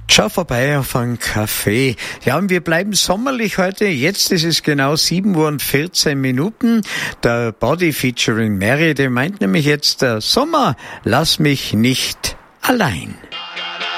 Schau vorbei auf einen Kaffee. Ja, und wir bleiben sommerlich heute. Jetzt ist es genau 7:14 Der Body featuring Mary, der meint nämlich jetzt, der Sommer, lass mich nicht allein.